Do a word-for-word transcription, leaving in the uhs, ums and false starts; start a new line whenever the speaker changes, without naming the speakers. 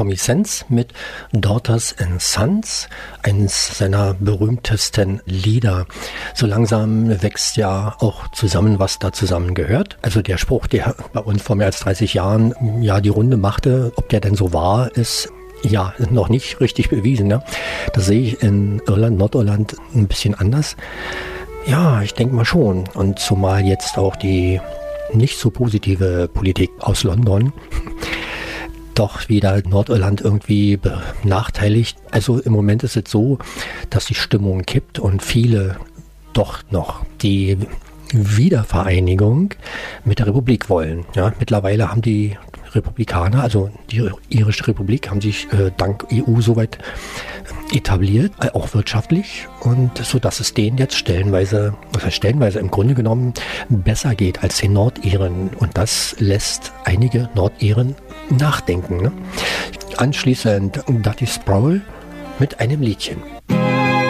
Tommy Sense mit Daughters and Sons, eines seiner berühmtesten Lieder. So langsam wächst ja auch zusammen, was da zusammengehört. Also der Spruch, der bei uns vor mehr als dreißig Jahren ja die Runde machte, ob der denn so wahr ist, ja, noch nicht richtig bewiesen. Ne? Das sehe ich in Irland, Nordirland ein bisschen anders. Ja, ich denke mal schon. Und zumal jetzt auch die nicht so positive Politik aus London doch wieder Nordirland irgendwie benachteiligt. Also im Moment ist es so, dass die Stimmung kippt und viele doch noch die Wiedervereinigung mit der Republik wollen. Ja, mittlerweile haben die Republikaner, also die irische Republik, haben sich äh, dank E U soweit etabliert, äh, auch wirtschaftlich, und so dass es denen jetzt stellenweise, was heißt stellenweise im Grunde genommen besser geht als den Nordiren, und das lässt einige Nordiren nachdenken. Ne? Anschließend Dutty Sproul mit einem Liedchen.